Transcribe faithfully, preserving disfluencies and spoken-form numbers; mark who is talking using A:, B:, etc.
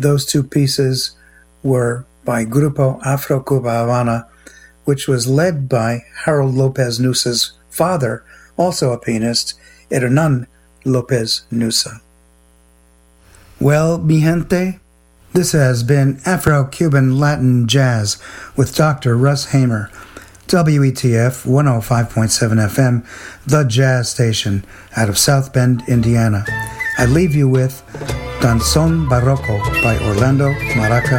A: Those two pieces were by Grupo Afro Cuba Havana, which was led by Harold Lopez Nusa's father, also a pianist, Hernan Lopez Nusa. Well, mi gente, this has been Afro-Cuban Latin Jazz with Doctor Russ Hamer, W E T F one oh five point seven F M, the jazz station out of South Bend, Indiana. I leave you with Danzón Barroco by Orlando Maraca